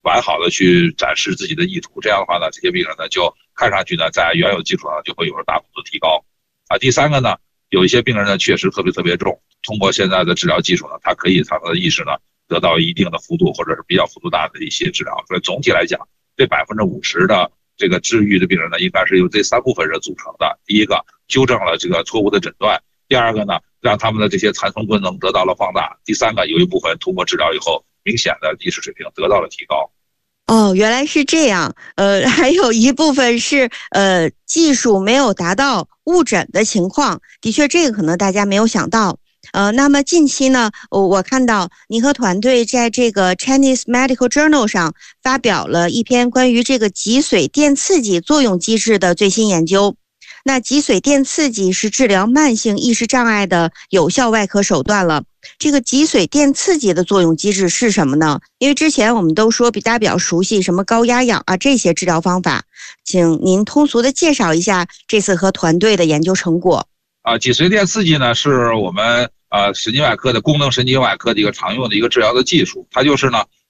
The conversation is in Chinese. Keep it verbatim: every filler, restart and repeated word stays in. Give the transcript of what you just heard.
完好的去展示自己的意图，这样的话呢，这些病人呢就看上去呢在原有基础上就会有了大幅度提高。啊，第三个呢，有一些病人呢确实特别特别重，通过现在的治疗技术呢，他可以让他的意识呢得到一定的幅度或者是比较幅度大的一些治疗。所以总体来讲，这百分之五十的这个治愈的病人呢，应该是由这三部分人组成的。第一个，纠正了这个错误的诊断；第二个呢，让他们的这些残存功能得到了放大；第三个，有一部分通过治疗以后，明显的意识水平得到了提高。 哦，原来是这样。呃，还有一部分是呃技术没有达到误诊的情况，的确这个可能大家没有想到。呃，那么近期呢，我看到您和团队在这个 Chinese Medical Journal 上发表了一篇关于这个脊髓电刺激作用机制的最新研究。那脊髓电刺激是治疗慢性意识障碍的有效外科手段了。这个脊髓电刺激的作用机制是什么呢？因为之前我们都说比大家比较熟悉什么高压氧啊这些治疗方法，请您通俗的介绍一下这次和团队的研究成果。 啊，脊髓电刺激呢是我们呃神经外科的功能神经外科的一个常用的一个治疗的技术，它就是呢